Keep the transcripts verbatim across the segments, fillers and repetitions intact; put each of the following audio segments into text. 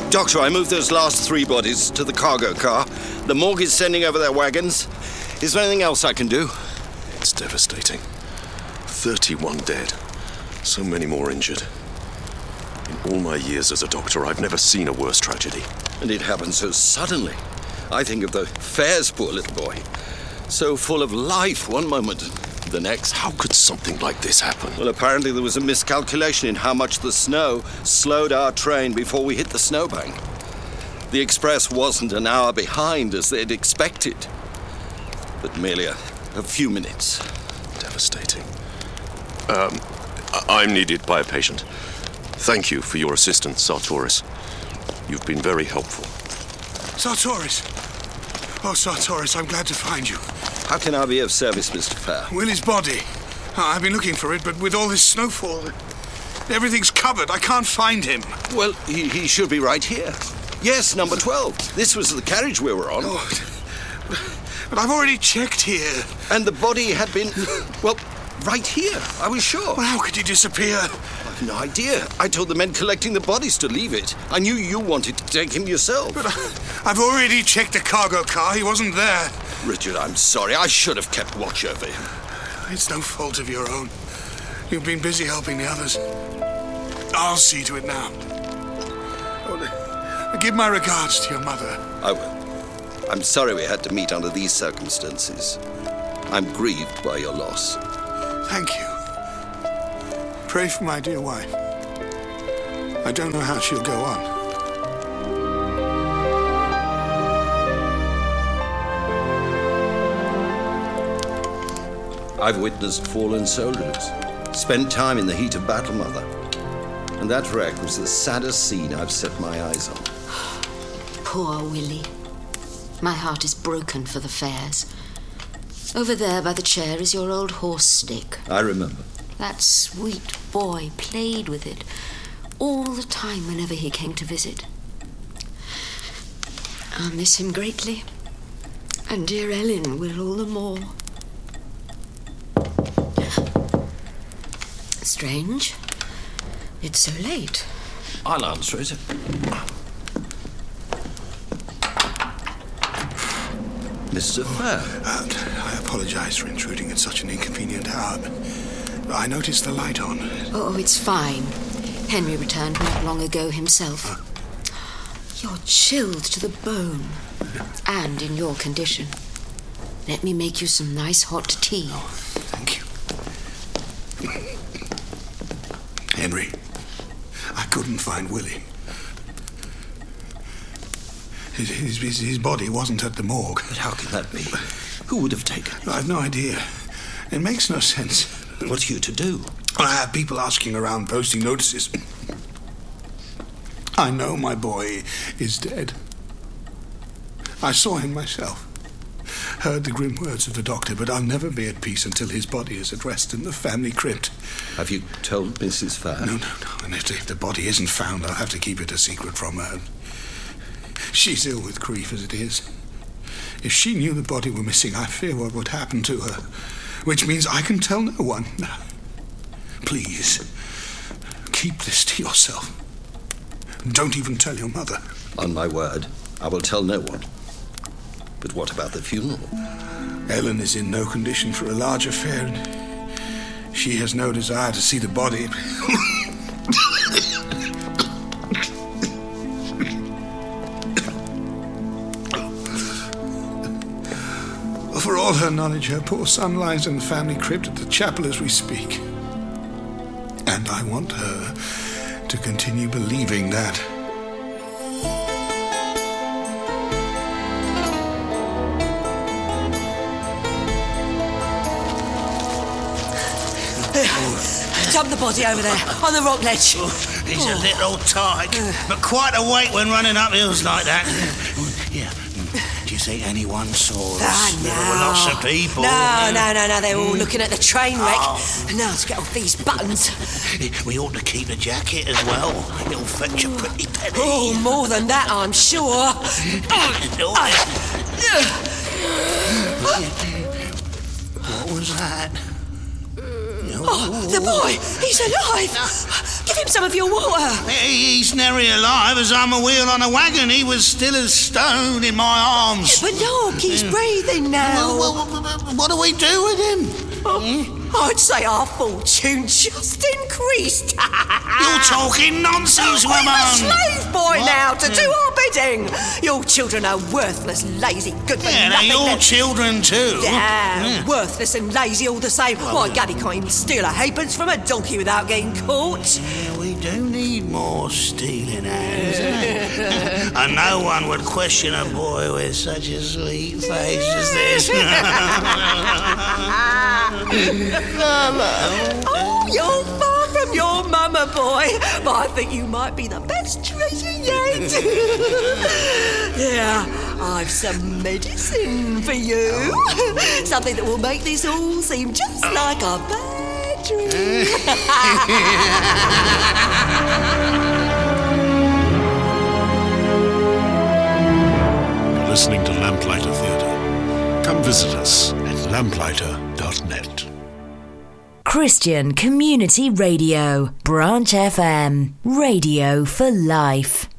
Doctor, I moved those last three bodies to the cargo car. The morgue is sending over their wagons. Is there anything else I can do? It's devastating. thirty-one dead. So many more injured. In all my years as a doctor, I've never seen a worse tragedy. And it happened so suddenly. I think of the Fairs, poor little boy. So full of life one moment, the next. How could something like this happen? Well, apparently there was a miscalculation in how much the snow slowed our train before we hit the snowbank. The express wasn't an hour behind as they'd expected, but merely a, a few minutes. Devastating. Um, I- I'm needed by a patient. Thank you for your assistance, Sartoris. You've been very helpful. Sartoris! Oh, Sartoris, I'm glad to find you. How can I be of service, Mister Fair? Willie's body. Oh, I've been looking for it, but with all this snowfall, everything's covered. I can't find him. Well, he, he should be right here. Yes, number twelve. This was the carriage we were on. Oh, but I've already checked here. And the body had been, well, right here. I was sure. Well, how could he disappear? I've no idea. I told the men collecting the bodies to leave it. I knew you wanted to take him yourself. But I, I've already checked the cargo car. He wasn't there. Richard, I'm sorry. I should have kept watch over him. It's no fault of your own. You've been busy helping the others. I'll see to it now. Oh, give my regards to your mother. I will. I'm sorry we had to meet under these circumstances. I'm grieved by your loss. Thank you. Pray for my dear wife. I don't know how she'll go on. I've witnessed fallen soldiers, spent time in the heat of battle, Mother. And that wreck was the saddest scene I've set my eyes on. Poor Willie. My heart is broken for the Fairs. Over there by the chair is your old horse stick. I remember. That sweet boy played with it all the time whenever he came to visit. I'll miss him greatly, and dear Ellen will all the more. Strange. It's so late. I'll answer it. Mister Fair. Uh, I apologize for intruding at such an inconvenient hour, but I noticed the light on. Oh, it's fine. Henry returned not long ago himself. Huh? You're chilled to the bone, and in your condition. Let me make you some nice hot tea. Oh, thank you. Henry, I couldn't find Willie. His, his, his, his body wasn't at the morgue. But how can that be? Who would have taken it? I've no idea. It makes no sense. What are you to do? I have people asking around, posting notices. I know my boy is dead. I saw him myself. Heard the grim words of the doctor, but I'll never be at peace until his body is at rest in the family crypt. Have you told Missus Fair? No, no, no. And if, if the body isn't found, I'll have to keep it a secret from her. She's ill with grief as it is. If she knew the body were missing, I fear what would happen to her. Which means I can tell no one. Please, keep this to yourself. Don't even tell your mother. On my word, I will tell no one. But what about the funeral? Ellen is in no condition for a large affair, and she has no desire to see the body. For all her knowledge, her poor son lies in the family crypt at the chapel as we speak. And I want her to continue believing that. Dump the body over there, on the rock ledge. Oh, he's oh. a little tight, but quite a weight when running up hills like that. Yeah. Do you think anyone saw us? Ah, no. There were lots of people. No, no, no, no. They're all mm. looking at the train wreck. Oh. Now to get off these buttons. We ought to keep the jacket as well. It'll fetch a pretty penny. Oh, more than that, I'm sure. What was that? Oh, the boy, he's alive. Give him some of your water. He's nary alive as I'm a wheel on a wagon. He was still as stone in my arms. But look, he's breathing now. Well, well, well, what do we do with him? Oh, I'd say our fortune just increased. You're talking nonsense, I'm woman. a slave boy What? now to do our bidding. Your children are worthless, lazy, good for Yeah, they're nothing. your They're- children too. Yeah, Yeah. worthless and lazy all the same. Why, Gaddy can't even steal a halfpence from a donkey without getting caught. Yeah, we do need more stealing hands, eh? And no one would question a boy with such a sweet face as this. Oh, you're far from your mama, boy, but I think you might be the best treasure yet. Yeah, I've some medicine for you. Something that will make this all seem just like a bad dream. You're listening to Lamplighter Theatre. Come visit us at lamplighter dot net. Christian Community Radio, Branch F M, radio for life.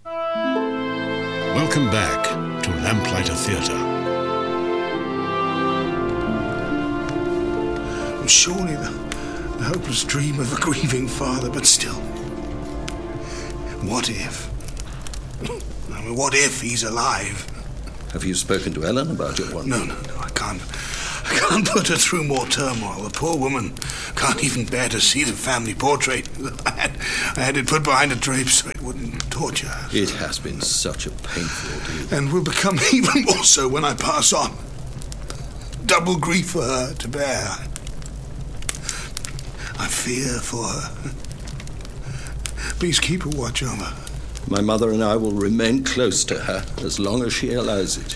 Welcome back to Lamplighter Theatre. Surely the, the hopeless dream of a grieving father, but still. What if? I mean, what if he's alive? Have you spoken to Ellen about your one? No, no, no, I can't. I can't put her through more turmoil. The poor woman can't even bear to see the family portrait. I had, I had it put behind a drape so it wouldn't torture her. It has been such a painful ordeal. And will become even more so when I pass on. Double grief for her to bear. I fear for her. Please keep a watch over her. My mother and I will remain close to her as long as she allows it.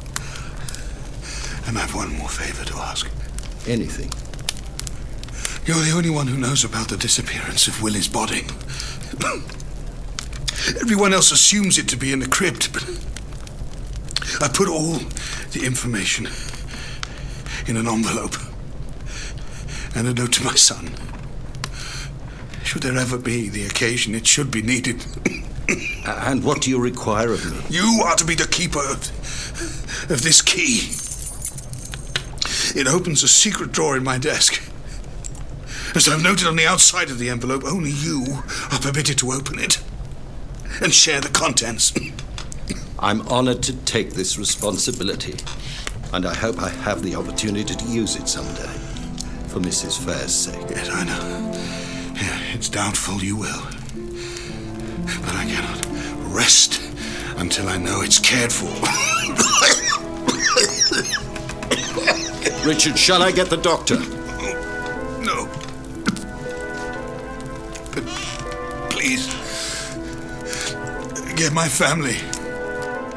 And I've one more favor to ask. Anything. You're the only one who knows about the disappearance of Willie's body. Everyone else assumes it to be in the crypt, but I put all the information in an envelope and a note to my son. Should there ever be the occasion it should be needed. And what do you require of me? You are to be the keeper of, of this key. It opens a secret drawer in my desk. As I've noted on the outside of the envelope, only you are permitted to open it and share the contents. I'm honored to take this responsibility, and I hope I have the opportunity to use it someday, for Missus Fair's sake. Yes, I know. Yeah, it's doubtful you will. But I cannot rest until I know it's cared for. Richard, shall I get the doctor? No. But please, get my family